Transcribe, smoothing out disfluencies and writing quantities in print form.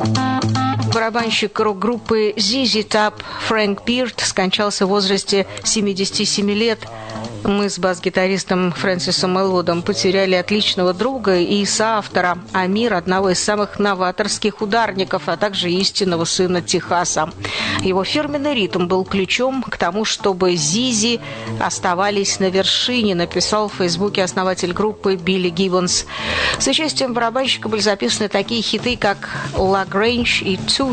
Барабанщик рок-группы ZZ Top Фрэнк Бирд скончался в возрасте 77 лет. Мы с бас-гитаристом Фрэнсисом Элвудом потеряли отличного друга и соавтора Амир, одного из самых новаторских ударников, а также истинного сына Техаса. Его фирменный ритм был ключом к тому, чтобы Зизи оставались на вершине, написал в Фейсбуке основатель группы Билли Гиббонс. С участием барабанщика были записаны такие хиты, как «La Grange» и «Two